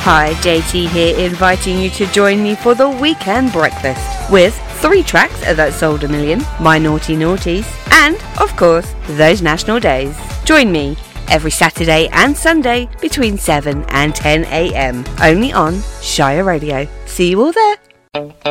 Hi, JT here, inviting you to join me for the weekend breakfast with 3 tracks that sold 1 million, my naughty naughties, and, of course, those national days. Join me every Saturday and Sunday between 7 and 10 a.m. only on Shire Radio. See you all there.